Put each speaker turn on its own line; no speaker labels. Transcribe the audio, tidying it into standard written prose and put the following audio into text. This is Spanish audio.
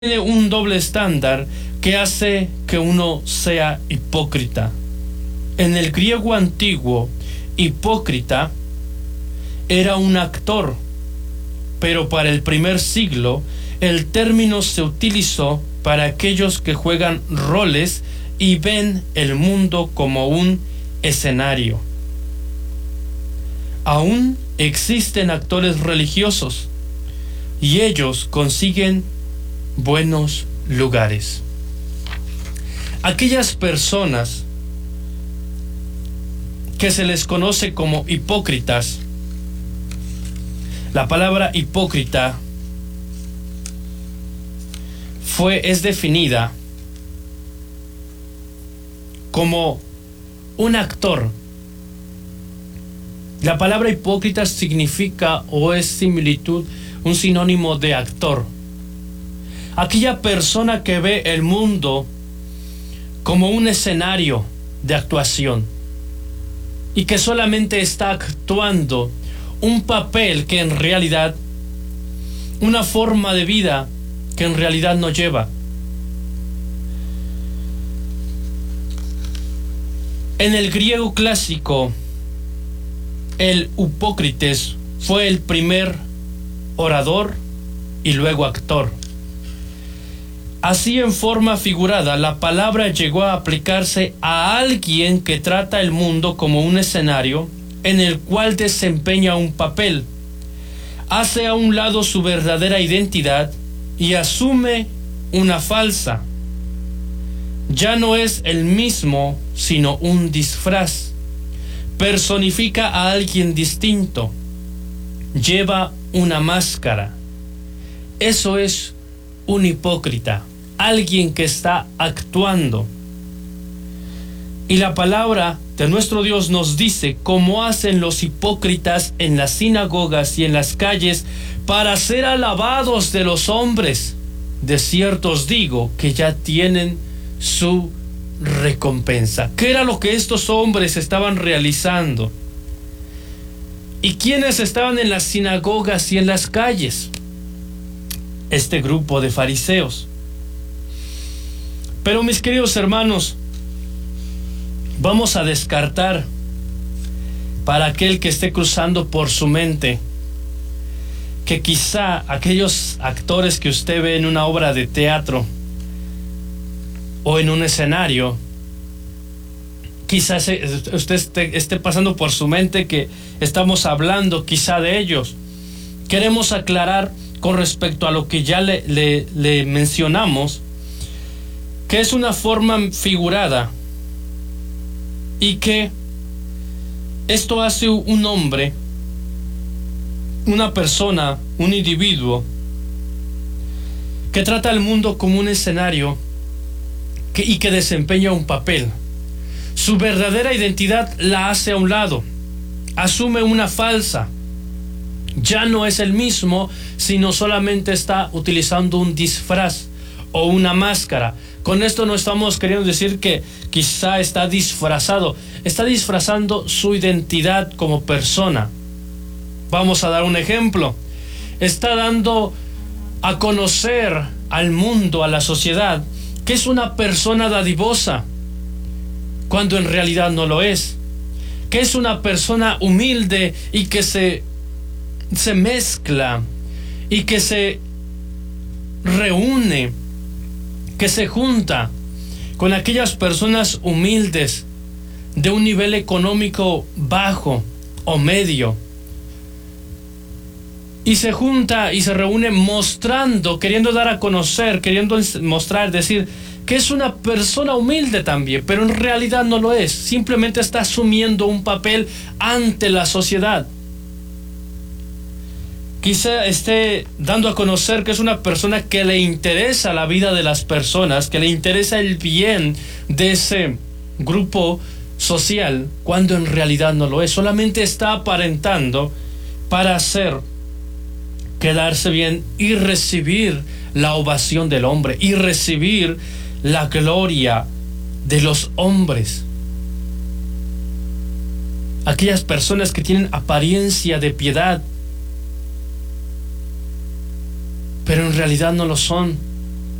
Tiene un doble estándar que hace que uno sea hipócrita. En el griego antiguo, hipócrita era un actor, pero para el primer siglo el término se utilizó para aquellos que juegan roles y ven el mundo como un escenario. Aún existen actores religiosos y ellos consiguen buenos lugares. Aquellas personas que se les conoce como hipócritas, la palabra hipócrita es definida como un actor. La palabra hipócrita significa o es similitud, un sinónimo de actor. Aquella persona que ve el mundo como un escenario de actuación y que solamente está actuando un papel que en realidad, una forma de vida que en realidad no lleva. En el griego clásico, el Hipócrates fue el primer orador y luego actor. Así, en forma figurada, la palabra llegó a aplicarse a alguien que trata el mundo como un escenario en el cual desempeña un papel, hace a un lado su verdadera identidad y asume una falsa. Ya no es el mismo, sino un disfraz. Personifica a alguien distinto. Lleva una máscara. Eso es un hipócrita, alguien que está actuando. Y la palabra de nuestro Dios nos dice cómo hacen los hipócritas en las sinagogas y en las calles para ser alabados de los hombres. De cierto os digo que ya tienen su recompensa. ¿Qué era lo que estos hombres estaban realizando? ¿Y quiénes estaban en las sinagogas y en las calles? Este grupo de fariseos. Pero mis queridos hermanos, vamos a descartar, para aquel que esté cruzando por su mente, que quizá aquellos actores que usted ve en una obra de teatro o en un escenario, quizás usted esté pasando por su mente que estamos hablando quizá de ellos. Queremos aclarar con respecto a lo que ya le mencionamos, que es una forma figurada y que esto hace un hombre, una persona, un individuo que trata el mundo como un escenario y que desempeña un papel. Su verdadera identidad la hace a un lado, asume una falsa. Ya no es el mismo, sino solamente está utilizando un disfraz o una máscara. Con esto no estamos queriendo decir que quizá está disfrazado, está disfrazando su identidad como persona. Vamos a dar un ejemplo. Está dando a conocer al mundo, a la sociedad, que es una persona dadivosa, cuando en realidad no lo es. Que es una persona humilde y que se mezcla y que se reúne, que se junta con aquellas personas humildes de un nivel económico bajo o medio, y se junta y se reúne mostrando, queriendo dar a conocer, queriendo mostrar, decir que es una persona humilde también, pero en realidad no lo es. Simplemente está asumiendo un papel ante la sociedad. Quizá esté dando a conocer que es una persona que le interesa la vida de las personas, que le interesa el bien de ese grupo social, cuando en realidad no lo es. Solamente está aparentando para quedarse bien y recibir la ovación del hombre y recibir la gloria de los hombres. Aquellas personas que tienen apariencia de piedad, pero en realidad no lo son.